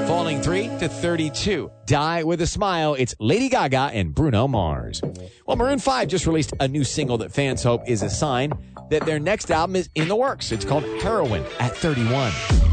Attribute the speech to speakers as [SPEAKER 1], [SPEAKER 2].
[SPEAKER 1] Falling 3 to 32. Die with a Smile. It's Lady Gaga and Bruno Mars. Well, Maroon 5 just released a new single that fans hope is a sign that their next album is in the works. It's called Heroin at 31.